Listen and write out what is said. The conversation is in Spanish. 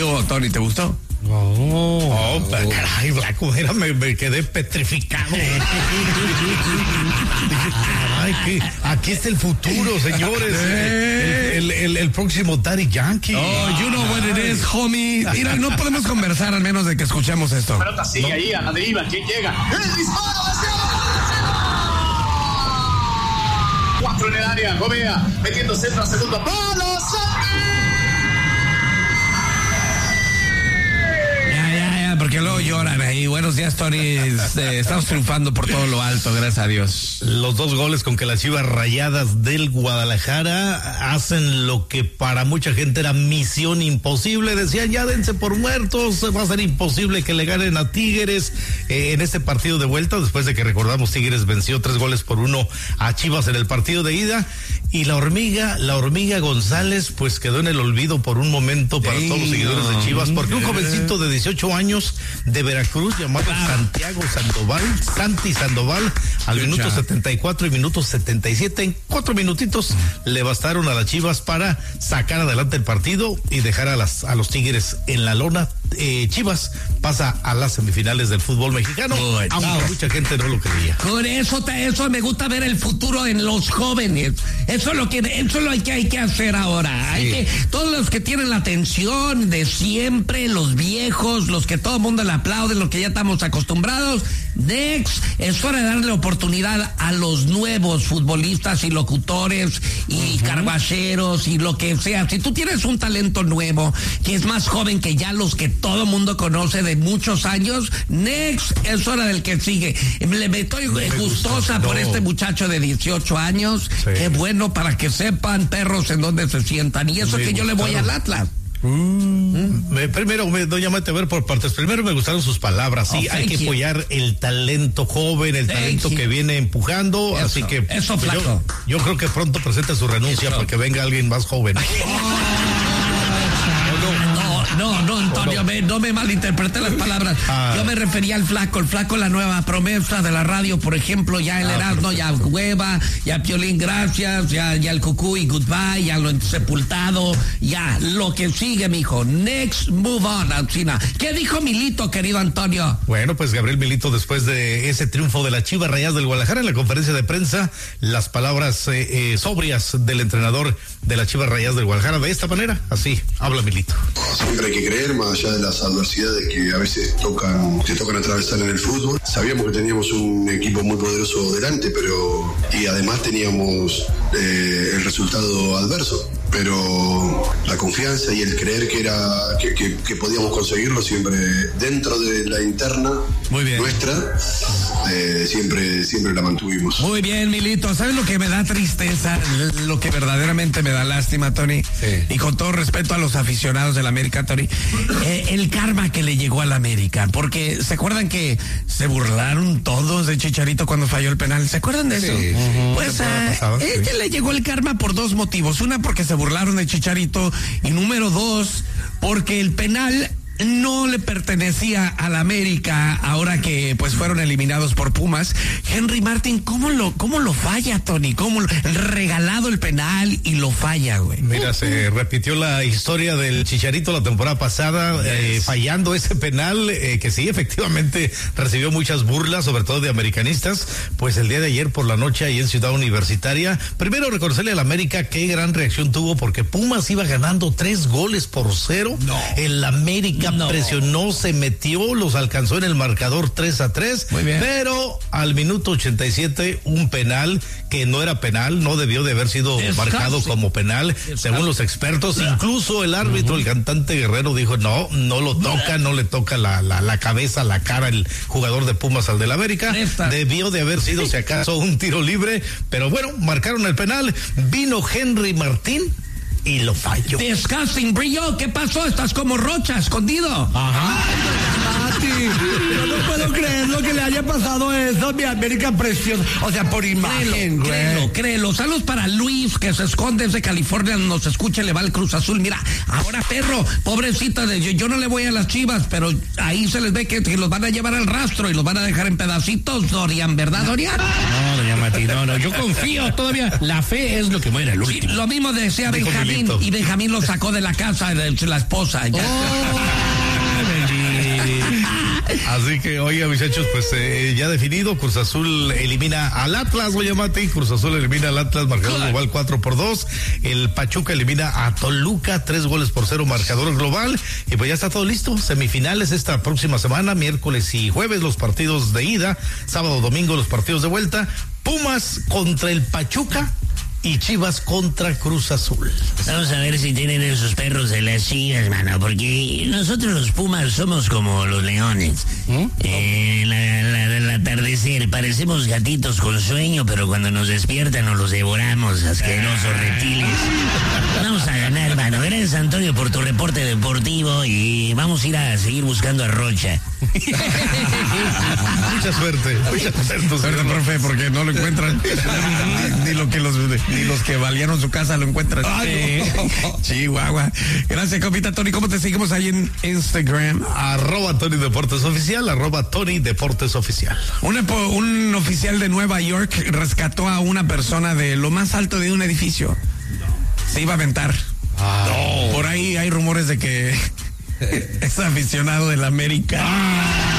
¿Qué hubo, Tony? ¿Te gustó? Caray, Blanco, mira, me quedé petrificado. Caray, aquí está el futuro, señores. El próximo Daddy Yankee. You know what it is, homie. Mira, no podemos conversar al menos de que escuchemos esto. La pelota sigue ahí a la deriva. ¿Quién llega? ¡El disparo! 4 en el área. Gobea metiendo centro a segundo palo. Porque luego lloran ahí. Buenos días, Tony. Estamos triunfando por todo lo alto, gracias a Dios. Los 2 goles con que las Chivas Rayadas del Guadalajara hacen lo que para mucha gente era misión imposible. Decían, ya dense por muertos, va a ser imposible que le ganen a Tigres en este partido de vuelta, después de que recordamos Tigres venció 3-1 a Chivas en el partido de ida. Y la hormiga González pues quedó en el olvido por un momento para todos los seguidores de Chivas, porque un jovencito de 18 años de Veracruz llamado Santi Sandoval, al minuto 74 y minuto 77, en 4 minutitos le bastaron a las Chivas para sacar adelante el partido y dejar a los Tigres en la lona. Chivas pasa a las semifinales del fútbol mexicano, aunque mucha gente no lo creía. Por eso me gusta ver el futuro en los jóvenes. Eso es lo que hay que hacer ahora. Todos los que tienen la atención de siempre, los viejos, los que todo el mundo le aplaude, los que ya estamos acostumbrados. Next, es hora de darle oportunidad a los nuevos futbolistas y locutores y carbacheros y lo que sea. Si tú tienes un talento nuevo que es más joven que ya los que todo el mundo conoce de muchos años, next, es hora del que sigue. Me estoy gustosa por este muchacho de 18 años. Sí. Qué bueno, para que sepan, perros, en dónde se sientan. Y eso que yo le voy al Atlas. Primero, doña Mate, a ver por partes. Primero me gustaron sus palabras. Sí, hay que apoyar el talento joven, el talento que viene empujando. Eso, así que eso, flaco. Yo creo que pronto presente su renuncia para que venga alguien más joven. No, Antonio, no me malinterprete las palabras. Yo me refería al flaco, la nueva promesa de la radio, por ejemplo, ya el Erasmo, ya Hueva, ya Piolín, gracias, ya el Cucuy, goodbye, ya lo sepultado, ya lo que sigue, mijo. Next, move on, Alcina. ¿Qué dijo Milito, querido Antonio? Bueno, pues Gabriel Milito, después de ese triunfo de la Chivas Rayadas del Guadalajara en la conferencia de prensa, las palabras sobrias del entrenador de la Chivas Rayadas del Guadalajara de esta manera, así habla Milito. Siempre hay que creer, más allá de las adversidades que a veces te tocan atravesar en el fútbol. Sabíamos que teníamos un equipo muy poderoso delante, y además teníamos el resultado adverso. Pero la confianza y el creer que podíamos conseguirlo siempre dentro de la interna nuestra, siempre la mantuvimos. Muy bien, Milito. ¿Sabes lo que me da tristeza? Lo que verdaderamente me da lástima, Tony. Sí. Y con todo respeto a los aficionados del América, Tony. El karma que le llegó al América. Porque ¿se acuerdan que se burlaron todos de Chicharito cuando falló el penal? ¿Se acuerdan de eso? Sí. Pues le llegó el karma por 2 motivos. Una, porque se burlaron de Chicharito, y número 2, porque el penal no le pertenecía a la América ahora que pues fueron eliminados por Pumas. Henry Martin, ¿cómo lo falla, Tony? ¿Cómo regalado el penal y lo falla, güey? Mira, se repitió la historia del Chicharito la temporada pasada, fallando ese penal, que sí, efectivamente recibió muchas burlas, sobre todo de americanistas. Pues el día de ayer por la noche ahí en Ciudad Universitaria, primero reconocerle al América qué gran reacción tuvo, porque Pumas iba ganando 3-0. El América presionó, se metió, los alcanzó en el marcador 3-3, pero al minuto 87 un penal que no era penal, no debió de haber sido marcado como penal, según los expertos. Incluso el árbitro, el cantante Guerrero, dijo no lo toca, no le toca la cabeza, la cara el jugador de Pumas al del América. Debió de haber sido, si acaso, un tiro libre, pero bueno, marcaron el penal, vino Henry Martín y lo falló. Disgusting, Brillo, ¿qué pasó? Estás como Rocha, escondido. Ajá. Mati, yo no puedo creer lo que le haya pasado a eso, mi América preciosa. O sea, por imagen, créelo. Saludos para Luis, que se esconde desde California, nos escucha, le va el Cruz Azul. Mira, ahora, perro, pobrecita, yo no le voy a las Chivas, pero ahí se les ve que los van a llevar al rastro y los van a dejar en pedacitos, Dorian, ¿verdad, Dorian? No, doña Mati, no, yo confío todavía. La fe es lo que muere al último. Lo mismo decía Benjamín, y Benjamín lo sacó de la casa de la esposa. Así que, oiga, muchachos, pues ya definido, Cruz Azul elimina al Atlas, oye, Mati, Cruz Azul elimina al Atlas, marcador global 4-2, el Pachuca elimina a Toluca, 3-0 marcador global, y pues ya está todo listo, semifinales esta próxima semana, miércoles y jueves los partidos de ida, sábado, domingo los partidos de vuelta, Pumas contra el Pachuca, y Chivas contra Cruz Azul. Vamos a ver si tienen esos perros de las Chivas, mano, porque nosotros los Pumas somos como los leones. Al atardecer parecemos gatitos con sueño, pero cuando nos despiertan nos los devoramos, asquerosos reptiles. Vamos a ganar, mano. Gracias, Antonio, por tu reporte deportivo, y vamos a ir a seguir buscando a Rocha. Mucha suerte. Suerte, profe, porque no lo encuentran. Ni los que valieron su casa lo encuentran. Chihuahua. Gracias, compita Tony. ¿Cómo te seguimos ahí en Instagram? @Tony Deportes Oficial, @Tony Deportes Oficial. Un oficial de Nueva York rescató a una persona de lo más alto de un edificio. Se iba a aventar. Por ahí hay rumores de que es aficionado del América.